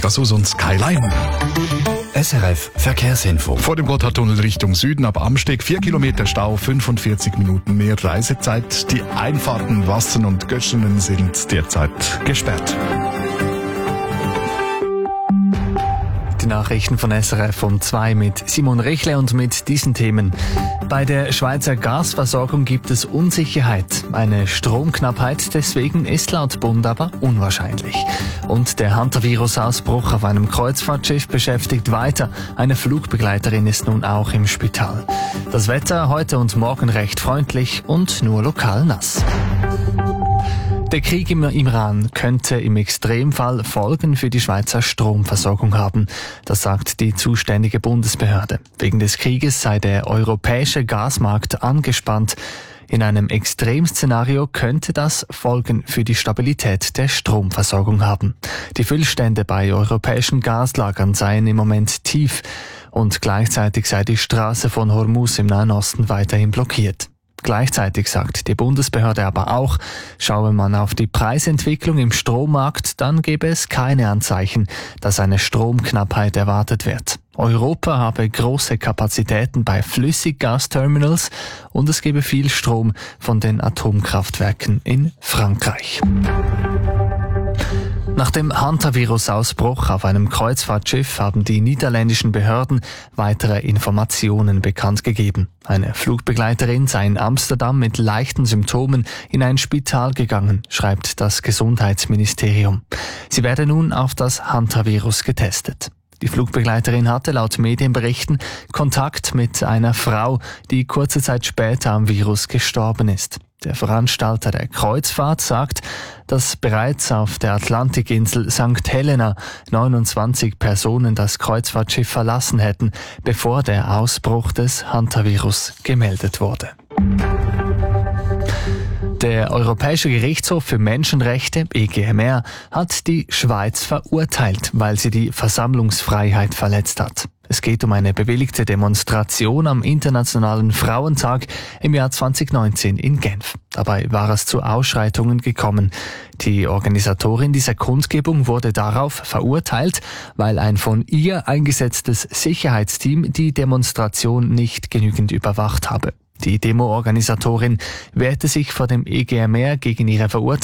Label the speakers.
Speaker 1: Pegasus und Skyline.
Speaker 2: SRF Verkehrsinfo.
Speaker 1: Vor dem Gotthardtunnel Richtung Süden ab Amsteg 4 Kilometer Stau, 45 Minuten mehr Reisezeit. Die Einfahrten Wassern und Göschenen sind derzeit gesperrt.
Speaker 3: Die Nachrichten von SRF um 2 mit Simon Rechle und mit diesen Themen. Bei der Schweizer Gasversorgung gibt es Unsicherheit. Eine Stromknappheit deswegen ist laut Bund aber unwahrscheinlich. Und der Hantavirus-Ausbruch auf einem Kreuzfahrtschiff beschäftigt weiter. Eine Flugbegleiterin ist nun auch im Spital. Das Wetter heute und morgen recht freundlich und nur lokal nass. Der Krieg im Iran könnte im Extremfall Folgen für die Schweizer Stromversorgung haben. Das sagt die zuständige Bundesbehörde. Wegen des Krieges sei der europäische Gasmarkt angespannt. In einem Extremszenario könnte das Folgen für die Stabilität der Stromversorgung haben. Die Füllstände bei europäischen Gaslagern seien im Moment tief und gleichzeitig sei die Straße von Hormuz im Nahen Osten weiterhin blockiert. Gleichzeitig sagt die Bundesbehörde aber auch, schaue man auf die Preisentwicklung im Strommarkt, dann gebe es keine Anzeichen, dass eine Stromknappheit erwartet wird. Europa habe große Kapazitäten bei Flüssiggasterminals und es gebe viel Strom von den Atomkraftwerken in Frankreich. Nach dem Hantavirus-Ausbruch auf einem Kreuzfahrtschiff haben die niederländischen Behörden weitere Informationen bekannt gegeben. Eine Flugbegleiterin sei in Amsterdam mit leichten Symptomen in ein Spital gegangen, schreibt das Gesundheitsministerium. Sie werde nun auf das Hantavirus getestet. Die Flugbegleiterin hatte laut Medienberichten Kontakt mit einer Frau, die kurze Zeit später am Virus gestorben ist. Der Veranstalter der Kreuzfahrt sagt, dass bereits auf der Atlantikinsel St. Helena 29 Personen das Kreuzfahrtschiff verlassen hätten, bevor der Ausbruch des Hantavirus gemeldet wurde. Der Europäische Gerichtshof für Menschenrechte, EGMR, hat die Schweiz verurteilt, weil sie die Versammlungsfreiheit verletzt hat. Es geht um eine bewilligte Demonstration am Internationalen Frauentag im Jahr 2019 in Genf. Dabei war es zu Ausschreitungen gekommen. Die Organisatorin dieser Kundgebung wurde darauf verurteilt, weil ein von ihr eingesetztes Sicherheitsteam die Demonstration nicht genügend überwacht habe. Die Demo-Organisatorin wehrte sich vor dem EGMR gegen ihre Verurteilung